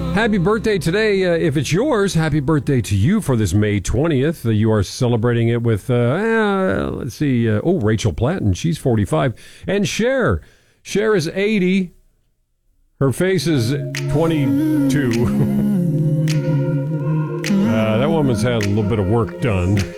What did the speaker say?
Happy birthday today. If it's yours, happy birthday to you for this May 20th. You are celebrating it with, let's see, Rachel Platten. She's 45. And Cher. Cher is 80. Her face is 22. That woman's had a little bit of work done.